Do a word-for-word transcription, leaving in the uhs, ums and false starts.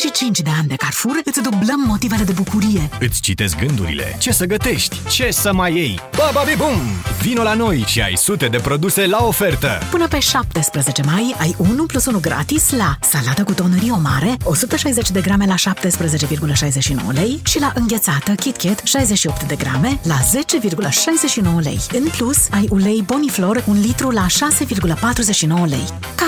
și cinci de ani de Carrefour îți dublăm motivele de bucurie. Îți citesc gândurile. Ce să gătești? Ce să mai iei? Bababi bum! Vino la noi și ai sute de produse la ofertă! Până pe șaptesprezece mai ai unu plus unu gratis la salată cu tonărie mare, o sută șaizeci de grame la șaptesprezece virgulă șaizeci și nouă lei și la înghețată KitKat șaizeci și opt de grame la zece virgulă șaizeci și nouă lei. În plus, ai ulei Boniflor un litru la șase virgulă patruzeci și nouă lei.